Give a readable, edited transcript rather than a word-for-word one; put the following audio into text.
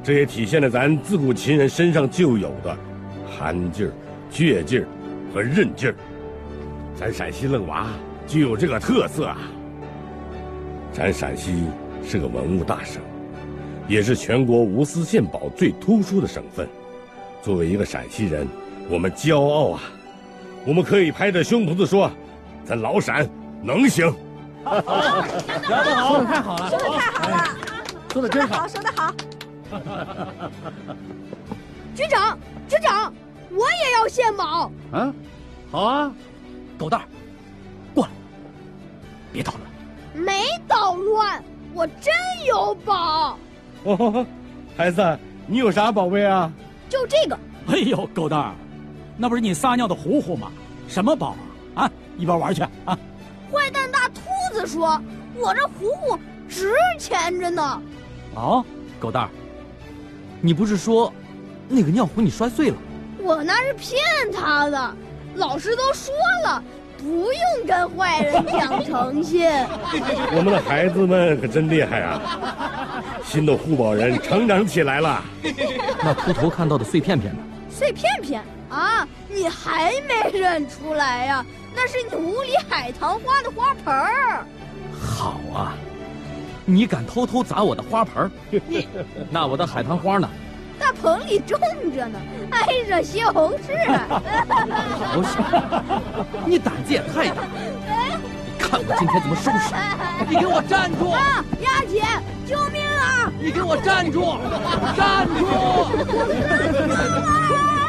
这也体现了咱自古秦人身上就有的憨劲儿、倔劲儿和韧劲儿。咱陕西愣娃就有这个特色啊。咱陕西是个文物大省，也是全国无私献宝最突出的省份。作为一个陕西人，我们骄傲啊！我们可以拍着胸脯子说，咱老陕能行。 聊得好，说得太好了， 说得太好了， 说得真好， 说得好。局长，局长，我也要献宝。 啊，好啊，狗蛋儿，过来，别捣乱。 没捣乱，我真有宝。 哦，孩子，你有啥宝贝啊？ 就这个。 哎呦，狗蛋儿，那不是你撒尿的糊糊吗？什么宝啊？啊，一边玩去啊！ 坏蛋大兔子说：“我这糊糊值钱着呢。” 哦，狗蛋儿，你不是说那个尿壶你摔碎了？ 我那是骗他的，老师都说了，不用跟坏人讲诚信。 我们的孩子们可真厉害啊！新的护宝人成长起来了。 那秃头看到的碎片片呢？ 碎片片啊，你还没认出来呀？那是你屋里海棠花的花盆儿。 好啊，你敢偷偷砸我的花盆？那我的海棠花呢？ 大棚里种着呢，挨着西红柿。 不是，你胆子也太大！你看我今天怎么收拾你！给我站住！ 啊，丫姐，救命啊！ 你给我站住！站住！